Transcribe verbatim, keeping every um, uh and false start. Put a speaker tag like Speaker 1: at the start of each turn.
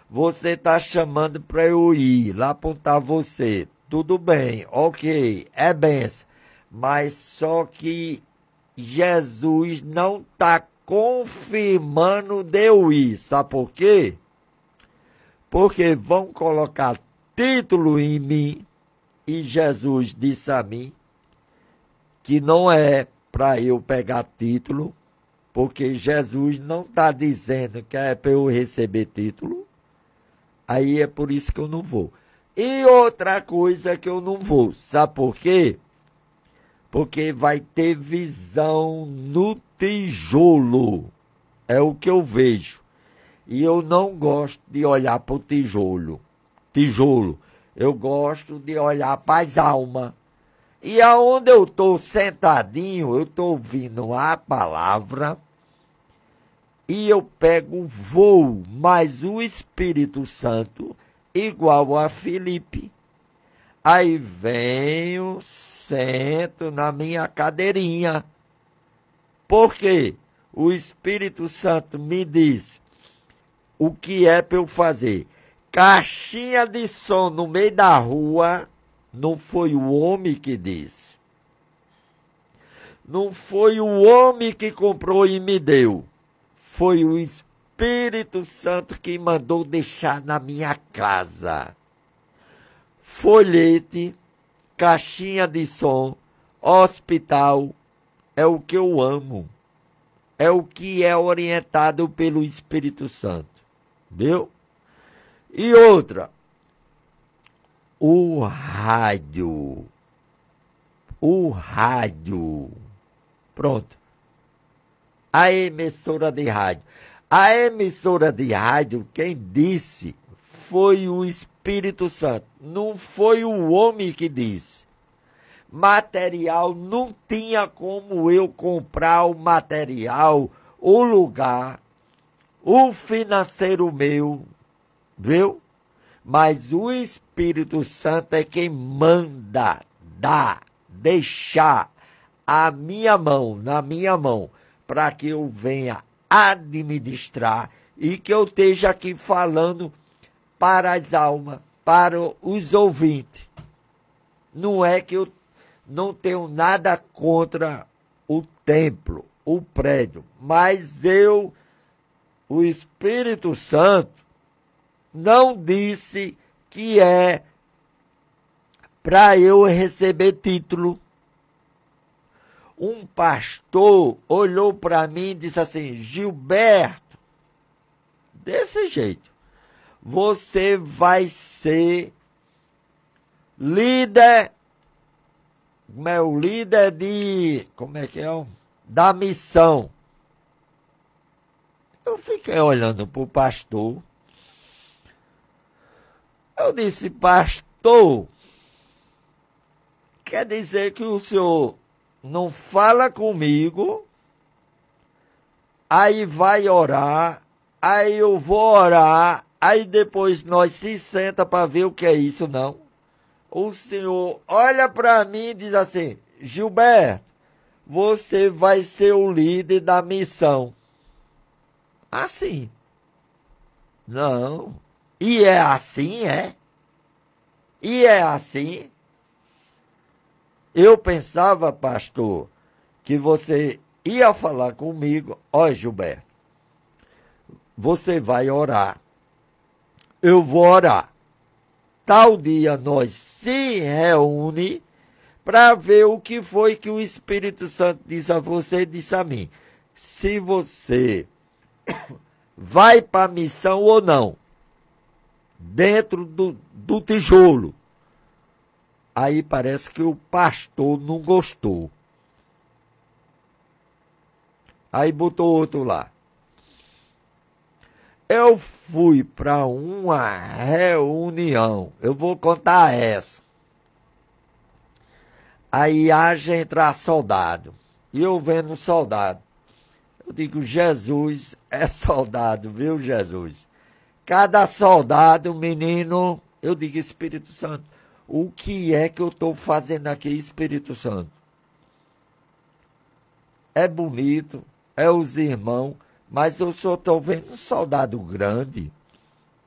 Speaker 1: Você está chamando para eu ir lá apontar você. Tudo bem, ok, é benção. Mas só que Jesus não está confirmando de eu ir. Sabe por quê? Porque vão colocar título em mim. E Jesus disse a mim que não é para eu pegar título. Porque Jesus não está dizendo que é para eu receber título. Aí é por isso que eu não vou. E outra coisa que eu não vou. Sabe por quê? Porque vai ter visão no tijolo. É o que eu vejo. E eu não gosto de olhar para o tijolo. Tijolo. Eu gosto de olhar para as almas. E aonde eu estou sentadinho, eu estou ouvindo a palavra. E eu pego voo, mas o Espírito Santo, igual a Filipe. Aí venho, sento na minha cadeirinha. Por quê? O Espírito Santo me diz o que é para eu fazer. Caixinha de som no meio da rua, não foi o homem que disse. Não foi o homem que comprou e me deu. Foi o Espírito Santo que mandou deixar na minha casa. Folhete, caixinha de som, hospital, é o que eu amo. É o que é orientado pelo Espírito Santo. Viu? E outra, o rádio. O rádio. Pronto. A emissora de rádio. A emissora de rádio, quem disse foi o Espírito Santo. Não foi o homem que disse. Material, não tinha como eu comprar o material, o lugar, o financeiro meu, viu? Mas o Espírito Santo é quem manda dar, deixar a minha mão, na minha mão, para que eu venha administrar e que eu esteja aqui falando para as almas, para os ouvintes. Não é que eu não tenho nada contra o templo, o prédio, mas eu, o Espírito Santo, não disse que é para eu receber título. Um pastor olhou para mim e disse assim: Gilberto, desse jeito, você vai ser líder, como é o líder de, como é que é, da missão. Eu fiquei olhando para o pastor. Eu disse: pastor, quer dizer que o senhor não fala comigo, aí vai orar, aí eu vou orar, aí depois nós se senta para ver o que é isso, não? O senhor olha para mim e diz assim: Gilberto, você vai ser o líder da missão. Assim. Não. E é assim, é? E é assim? Eu pensava, pastor, que você ia falar comigo: ó, Gilberto, você vai orar, eu vou orar. Tal dia nós se reúne para ver o que foi que o Espírito Santo disse a você e disse a mim. Se você vai para a missão ou não, dentro do, do tijolo. Aí parece que o pastor não gostou. Aí botou outro lá. Eu fui para uma reunião. Eu vou contar essa. Aí haja entrar soldado. E eu vendo soldado. Eu digo: Jesus é soldado, viu, Jesus? Cada soldado, menino, eu digo: Espírito Santo, o que é que eu estou fazendo aqui, Espírito Santo? É bonito, é os irmãos, mas eu só estou vendo um soldado grande.